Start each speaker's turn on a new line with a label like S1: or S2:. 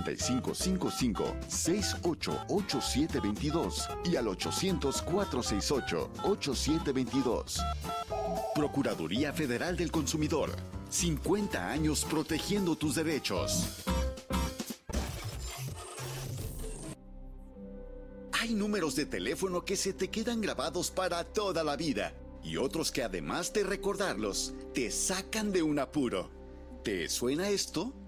S1: 5555-688722 y al 800-468-8722. Procuraduría Federal del Consumidor. 50 años protegiendo tus derechos. Hay números de teléfono que se te quedan grabados para toda la vida y otros que además de recordarlos, te sacan de un apuro. ¿Te suena esto?